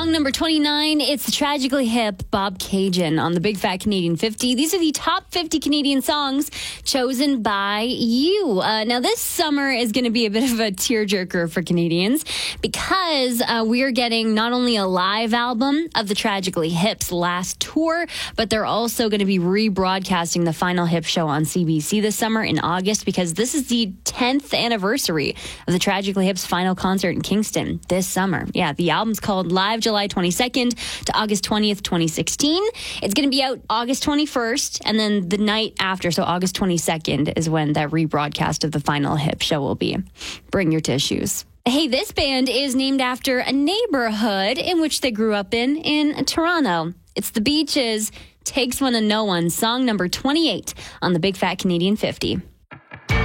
Song number 29, it's the Tragically Hip Bob Cajun on the Big Fat Canadian 50. These are the top 50 Canadian songs chosen by you. Now, this summer is going to be a bit of a tearjerker for Canadians because we are getting not only a live album of the Tragically Hip's last tour, but they're also going to be rebroadcasting the final Hip show on CBC this summer in August because this is the 10th anniversary of the Tragically Hip's final concert in Kingston this summer. Yeah, the album's called Live July 22nd to August 20th, 2016. It's going to be out August 21st, and then the night after, so August 22nd, is when that rebroadcast of the final Hip show will be. Bring your tissues. Hey, this band is named after a neighborhood in which they grew up in Toronto. It's the Beaches. Takes One to Know One, song number 28 on the Big Fat Canadian 50.